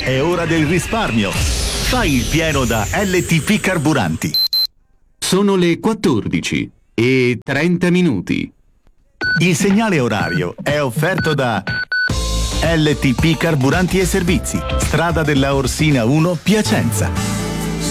È ora del risparmio. Fai il pieno da LTP Carburanti. Sono le 14 e 30 minuti. Il segnale orario è offerto da LTP Carburanti e Servizi, strada della Orsina 1, Piacenza.